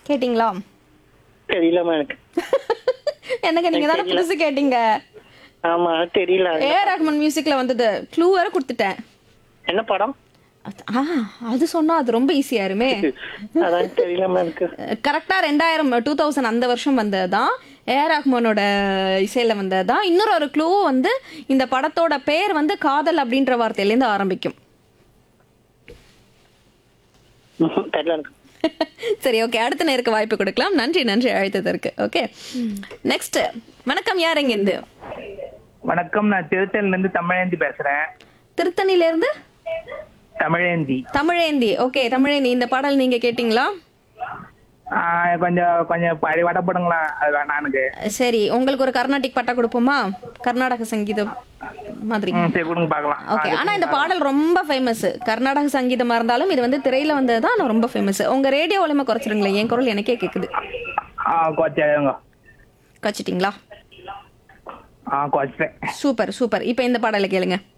கேட்டிங்களா? தெரியலமா எனக்கு. எனக்கு நீங்க தானே தெரியல. புதுசு கேட்டீங்க. ஆமா தெரியல. ஏஆர் ரஹ்மான் மியூசிக்ல வந்தது. க்ளூ வேற கொடுத்துட்டேன். என்ன படம்? ஆ, அது சொன்னா அது ரொம்ப ஈஸியா இருமே. அதான் தெரியலமா எனக்கு. கரெக்டா 2000 அந்த வருஷம் வந்ததுதான். ஏஆர் ரஹ்மானோட இசையில வந்ததுதான். இன்னொரு ஒரு க்ளூ வந்து இந்த படத்தோட பேர் வந்து காதல் அப்படின்ற வார்த்தையிலேருந்து ஆரம்பிக்கும். தெரியல எனக்கு. சரி, ஓகே, அடுத்த நேருக்கு வாய்ப்பு கொடுக்கலாம். நன்றி நன்றி அழைத்ததற்கு. Okay, next. வணக்கம், யார் எங்கிருந்து? வணக்கம், நான் திருத்தணில இருந்து தமிழேந்தி பேசுறேன். திருத்தணில இருந்து தமிழேந்தி. தமிழேந்தி. ஓகே, தமிழேந்தி, இந்த பாடல் நீங்க கேட்டீங்களா? கொஞ்சம் கொஞ்சம் பழைய வடப்படுங்களா, அது வேணாம் எனக்கு. சரி, உங்களுக்கு ஒரு கர்நாடிக் பட்டா கொடுப்போமா? கர்நாடக சங்கீதம் மாதிரி. சரி கொடுங்க பார்க்கலாம். ஓகே, ஆனா இந்த பாடல் ரொம்ப ஃபேமஸ். கர்நாடக சங்கீதமா இருந்தாலும் இது வந்து திரையில வந்ததுதான், ஆனா ரொம்ப ஃபேமஸ். உங்க ரேடியோ வால்யூமை குறைச்சிருங்களேன், என் குரல் எனக்கே கேக்குது. குறைச்சாங்க. குறைச்சிட்டீங்களா? குறைச்சிட்டேன். Super super. இப்போ இந்த பாடலை கேளுங்க.